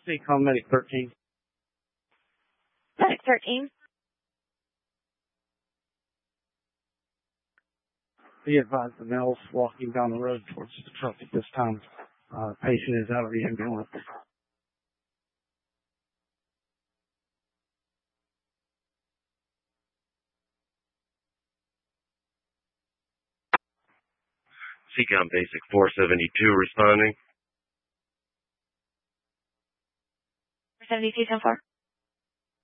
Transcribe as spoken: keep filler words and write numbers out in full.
Speak on Medic thirteen. Medic thirteen. Be advised the male's walking down the road towards the truck at this time. Uh, patient is out of the ambulance. Seacom Basic four seventy-two responding. four seventy-two, ten four.